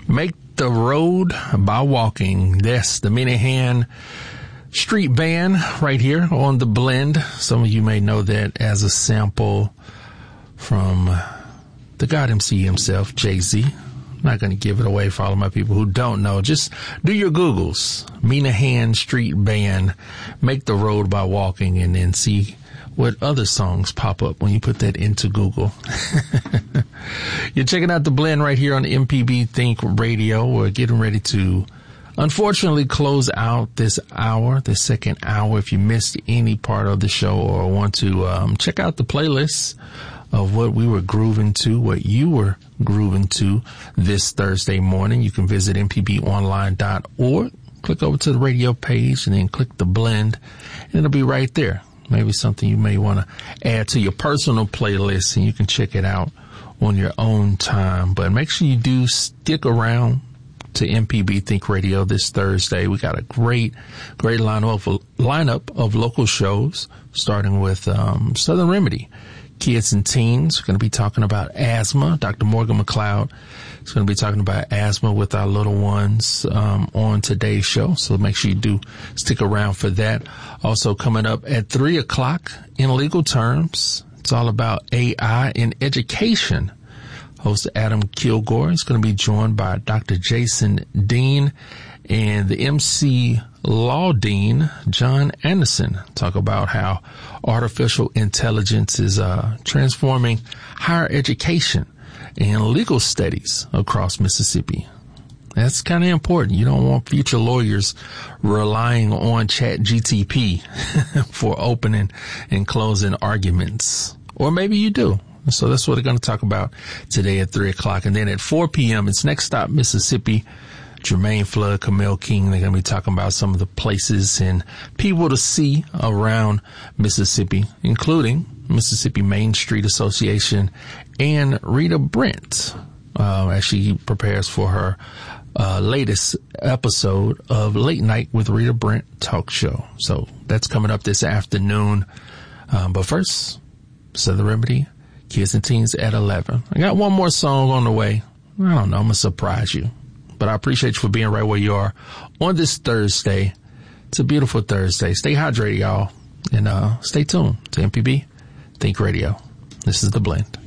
Make the Road by Walking. That's the Minahan Street Band right here on The Blend. Some of you may know that as a sample from the God MC himself, Jay-Z. I'm not going to give it away for all of my people who don't know. Just do your Googles. Minahan Street Band, Make the Road by Walking, and then see what other songs pop up when you put that into Google. You're checking out The Blend right here on MPB Think Radio. We're getting ready to, unfortunately, close out this hour, the second hour. If you missed any part of the show or want to check out the playlist of what we were grooving to, what you were grooving to this Thursday morning, you can visit mpbonline.org. Click over to the radio page and then click The Blend, and it'll be right there. Maybe something you may want to add to your personal playlist, and you can check it out on your own time. But make sure you do stick around to MPB Think Radio this Thursday. We got a great lineup of local shows, starting with Southern Remedy, Kids and Teens. We're going to be talking about asthma. Dr. Morgan McLeod is going to be talking about asthma with our little ones on today's show. So make sure you do stick around for that. Also coming up at 3 o'clock, In Legal Terms, it's all about AI in education. Host Adam Kilgore is going to be joined by Dr. Jason Dean and the MC Law Dean, John Anderson. Talk about how artificial intelligence is transforming higher education and legal studies across Mississippi. That's kind of important. You don't want future lawyers relying on ChatGPT for opening and closing arguments. Or maybe you do. So that's what we're going to talk about today at 3 o'clock. And then at 4 p.m., it's Next Stop Mississippi. Jermaine Flood, Camille King, they're going to be talking about some of the places and people to see around Mississippi, including Mississippi Main Street Association and Rita Brent, as she prepares for her latest episode of Late Night with Rita Brent talk show. So that's coming up this afternoon. But first, Southern Remedy, Kids and Teens at 11. I got one more song on the way. I don't know. I'm going to surprise you. But I appreciate you for being right where you are on this Thursday. It's a beautiful Thursday. Stay hydrated, y'all. And stay tuned to MPB Think Radio. This is The Blend.